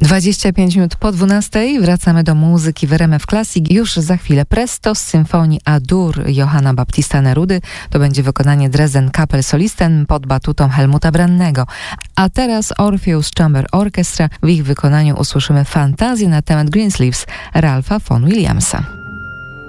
25 minut po 12 wracamy do muzyki w RMF Classic. Już za chwilę Presto z symfonii A-Dur Johanna Baptista Nerudy. To będzie wykonanie Dresden Kapell Solisten pod batutą Helmuta Brannego. A teraz Orpheus Chamber Orchestra. W ich wykonaniu usłyszymy fantazję na temat Greensleeves Ralpha von Williamsa.